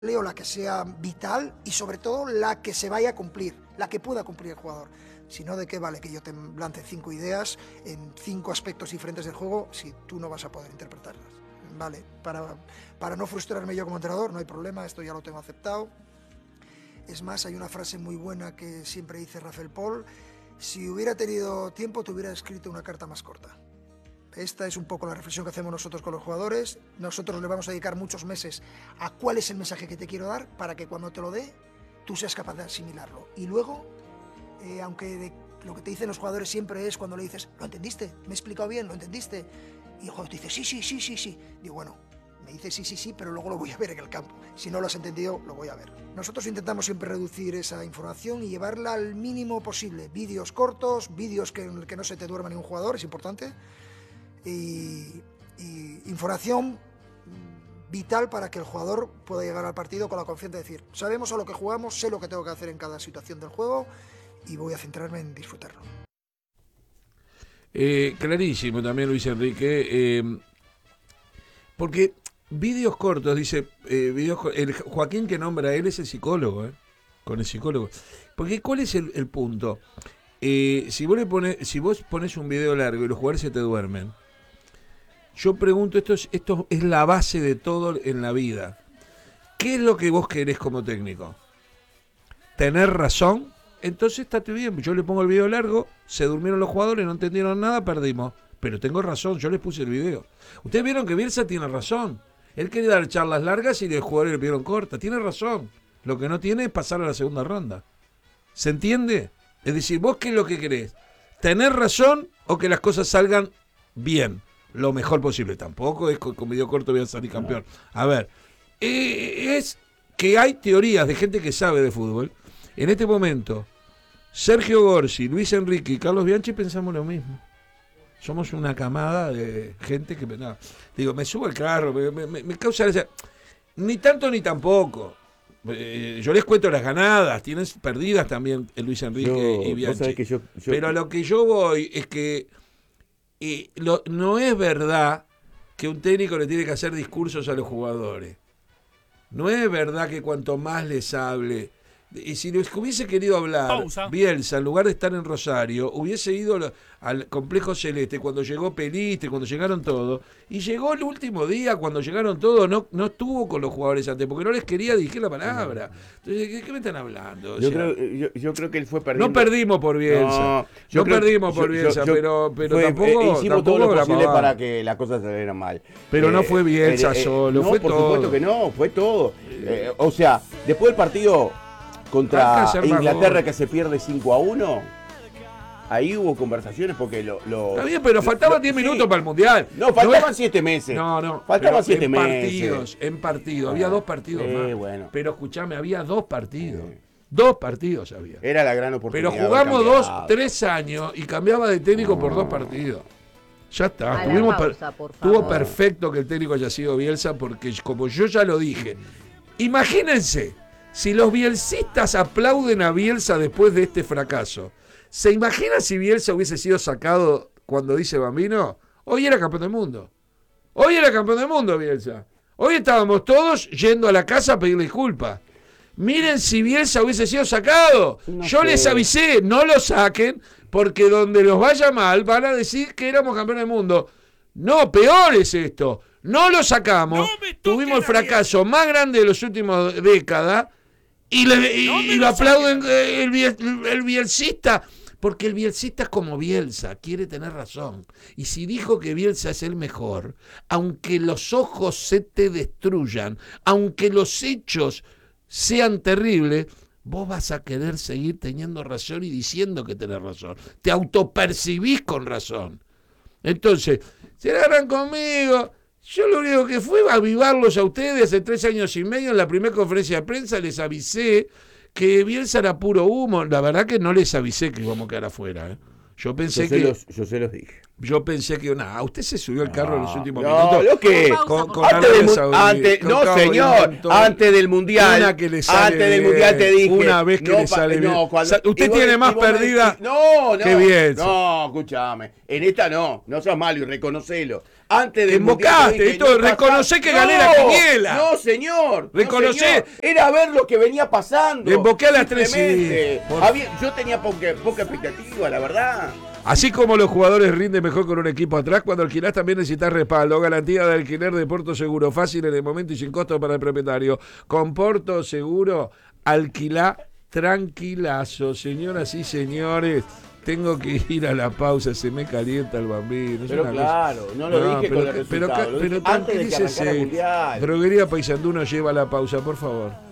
o la que sea vital y sobre todo la que se vaya a cumplir, la que pueda cumplir el jugador. Si no, ¿de qué vale que yo te lance 5 ideas en 5 aspectos diferentes del juego si tú no vas a poder interpretarlas? Vale, para no frustrarme yo como entrenador, no hay problema, esto ya lo tengo aceptado. Es más, hay una frase muy buena que siempre dice Rafael Paul: si hubiera tenido tiempo te hubiera escrito una carta más corta. Esta es un poco la reflexión que hacemos nosotros con los jugadores. Nosotros le vamos a dedicar muchos meses a cuál es el mensaje que te quiero dar para que cuando te lo dé, tú seas capaz de asimilarlo. Y luego, aunque lo que te dicen los jugadores siempre es cuando le dices, ¿lo entendiste? ¿Me he explicado bien? ¿Lo entendiste? Y el jugador te dice, sí. Digo, bueno, me dice sí, pero luego lo voy a ver en el campo. Si no lo has entendido, lo voy a ver. Nosotros intentamos siempre reducir esa información y llevarla al mínimo posible. Vídeos cortos, vídeos en el que no se te duerma ningún jugador, es importante. Y información vital para que el jugador pueda llegar al partido con la confianza de decir, sabemos a lo que jugamos, sé lo que tengo que hacer en cada situación del juego y voy a centrarme en disfrutarlo. Clarísimo también Luis Enrique, porque vídeos cortos, dice, el Joaquín que nombra él es el psicólogo, con el psicólogo, porque ¿cuál es el punto? Si vos pones un video largo y los jugadores se te duermen, yo pregunto, esto es la base de todo en la vida. ¿Qué es lo que vos querés como técnico? ¿Tener razón? Entonces está bien, yo le pongo el video largo, se durmieron los jugadores, no entendieron nada, perdimos. Pero tengo razón, yo les puse el video. Ustedes vieron que Bielsa tiene razón. Él quería dar charlas largas y los jugadores le pidieron cortas. Tiene razón. Lo que no tiene es pasar a la segunda ronda. ¿Se entiende? Es decir, ¿vos qué es lo que querés? ¿Tener razón o que las cosas salgan bien? Lo mejor posible. Tampoco es con video corto voy a salir campeón. A ver, es que hay teorías de gente que sabe de fútbol. En este momento, Sergio Gorsi, Luis Enrique y Carlos Bianchi pensamos lo mismo. Somos una camada de gente que... No, digo, me subo al carro, me causa... Ni tanto ni tampoco. Yo les cuento las ganadas, tienen perdidas también Luis Enrique y Bianchi. Pero a lo que yo voy es que no es verdad que un técnico le tiene que hacer discursos a los jugadores. No es verdad que cuanto más les hable... Y si les hubiese querido hablar Bielsa, en lugar de estar en Rosario, hubiese ido al Complejo Celeste cuando llegó Peliste, cuando llegaron todos, y llegó el último día, cuando llegaron todos, no estuvo con los jugadores antes, porque no les quería dirigir la palabra. Entonces, ¿qué me están hablando? Yo creo que él fue perdiendo. No perdimos por Bielsa. Pero tampoco... Hicimos todo lo posible para que las cosas salieran mal. Pero no fue Bielsa solo, fue todo. Por supuesto que no, fue todo. O sea, después del partido... contra Inglaterra que se pierde 5-1, ahí hubo conversaciones porque Está bien, pero faltaban 10 minutos para el Mundial. No, faltaban 7 meses. No. Faltaban 7 meses. En partidos. Había 2 partidos más. Bueno. Pero escuchame, había 2 partidos. 2 partidos había. Era la gran oportunidad. Pero jugamos 3 años y cambiaba de técnico por 2 partidos. Ya está. Estuvo perfecto que el técnico haya sido Bielsa porque, como yo ya lo dije, imagínense. Si los bielsistas aplauden a Bielsa después de este fracaso, ¿se imagina si Bielsa hubiese sido sacado cuando dice Bambino? Hoy era campeón del mundo. Hoy era campeón del mundo Bielsa. Hoy estábamos todos yendo a la casa a pedirle disculpas. Miren si Bielsa hubiese sido sacado. Yo les avisé, no lo saquen, porque donde los vaya mal van a decir que éramos campeones del mundo. No, peor es esto. No lo sacamos. Tuvimos el fracaso más grande de las últimas décadas. Y lo aplauden el bielsista, porque el bielsista es como Bielsa, quiere tener razón. Y si dijo que Bielsa es el mejor, aunque los ojos se te destruyan, aunque los hechos sean terribles, vos vas a querer seguir teniendo razón y diciendo que tenés razón. Te autopercibís con razón. Entonces, se agarran conmigo... Yo lo único que fue avivarlos a ustedes hace 3 años y medio en la primera conferencia de prensa, les avisé que Bielsa era puro humo. La verdad que no les avisé que íbamos a quedar afuera. Yo pensé yo se los dije. Yo pensé que usted se subió al carro en los últimos minutos. ¿Lo que? Antes del Mundial. Antes del Mundial te dije. Una vez que le sale bien. Usted tiene más perdida que Bielsa. No, escúchame. En esta no seas malo y reconocelo. Antes de embocaste, esto, reconocé que gané la quiniela. No, señor. Reconocé. No, señor. Era ver lo que venía pasando. Emboqué a las 3:10. Yo tenía poca expectativa, la verdad. Así como los jugadores rinden mejor con un equipo atrás, cuando alquilás también necesitas respaldo. Garantía de alquiler de Porto Seguro, fácil en el momento y sin costo para el propietario. Con Porto Seguro, alquilá tranquilazo. Señoras y señores, tengo que ir a la pausa, se me calienta el bambino. Pero claro, no lo dije con el resultado. Pero antes de que arrancara el Mundial. Droguería Paysandú nos lleva a la pausa, por favor.